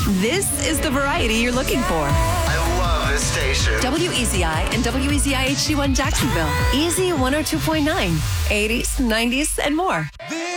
This is the variety you're looking for. I love this station. WEZI and WEZI HD1 Jacksonville. Easy 102.9. 80s, 90s, and more. This